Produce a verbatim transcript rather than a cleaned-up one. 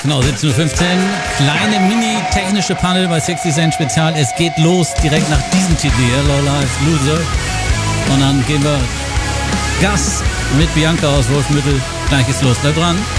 genau, siebzehn Uhr fünfzehn. Kleine mini-technische Panel bei sixty Cent Spezial. Es geht los direkt nach diesem Titel hier, Low Life Loser. Und dann geben wir Gas mit Bianca aus Wolfsmüttel. Gleich geht's los. Bleib dran.